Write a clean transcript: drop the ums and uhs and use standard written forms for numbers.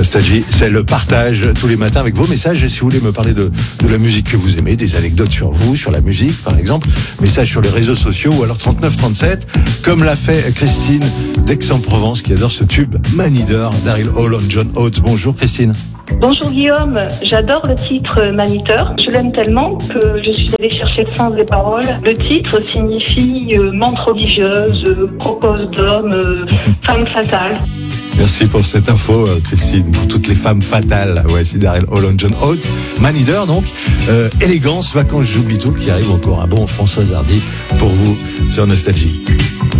Nostalgie, c'est le partage tous les matins avec vos messages. Et si vous voulez me parler de la musique que vous aimez, des anecdotes sur vous, sur la musique par exemple, message sur les réseaux sociaux ou alors 3937, comme l'a fait Christine d'Aix-en-Provence qui adore ce tube Maniteur, Daryl Hall and John Oates. Bonjour Christine. Bonjour Guillaume, j'adore le titre Maniteur. Je l'aime tellement que je suis allée chercher le sens des paroles. Le titre signifie montre religieuse, propose d'homme, femme fatale. Merci pour cette info, Christine, pour toutes les femmes fatales. Ouais, c'est Daryl Hall and John Oates. Maniteur, donc. Élégance, vacances, j'oublie tout, qui arrive encore un bon François Hardy pour vous sur Nostalgie.